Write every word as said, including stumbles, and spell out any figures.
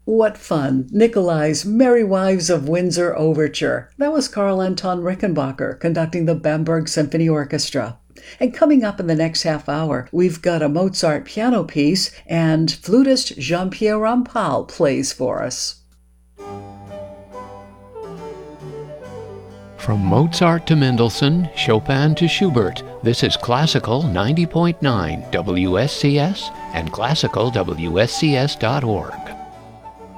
What fun! Nikolai's Merry Wives of Windsor Overture. That was Carl Anton Rickenbacker conducting the Bamberg Symphony Orchestra. And coming up in the next half hour, we've got a Mozart piano piece, and flutist Jean-Pierre Rampal plays for us. From Mozart to Mendelssohn, Chopin to Schubert, this is Classical ninety point nine W S C S and classical W S C S dot org.